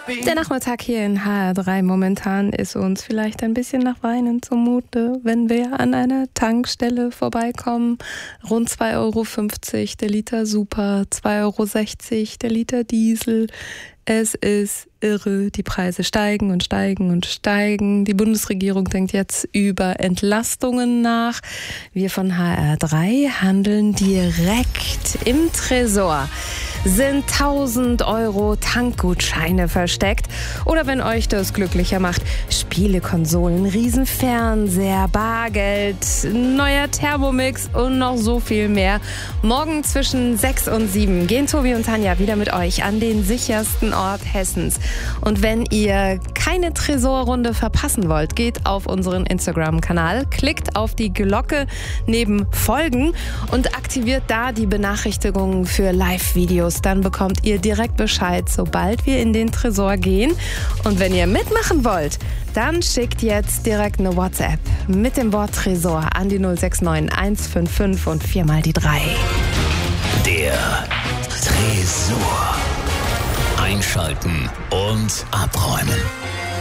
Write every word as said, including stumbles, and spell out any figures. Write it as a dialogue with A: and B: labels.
A: Der Nachmittag hier in H R drei momentan ist uns vielleicht ein bisschen nach Weinen zumute, wenn wir an einer Tankstelle vorbeikommen. Rund zwei Euro fünfzig der Liter Super, zwei Euro sechzig der Liter Diesel. Es ist irre, die Preise steigen und steigen und steigen. Die Bundesregierung denkt jetzt über Entlastungen nach. Wir von H R drei handeln direkt im Tresor. Sind tausend Euro Tankgutscheine versteckt. Oder wenn euch das glücklicher macht, Spielekonsolen, Riesenfernseher, Bargeld, neuer Thermomix und noch so viel mehr. Morgen zwischen sechs und sieben gehen Tobi und Tanja wieder mit euch an den sichersten Ort Hessens. Und wenn ihr keine Tresorrunde verpassen wollt, geht auf unseren Instagram-Kanal, klickt auf die Glocke neben Folgen und aktiviert da die Benachrichtigungen für Live-Videos. Dann bekommt ihr direkt Bescheid, sobald wir in den Tresor gehen. Und wenn ihr mitmachen wollt, dann schickt jetzt direkt eine WhatsApp mit dem Wort Tresor an die null sechs neun eins fünf fünf und viermal die drei.
B: Der Tresor. Einschalten und abräumen.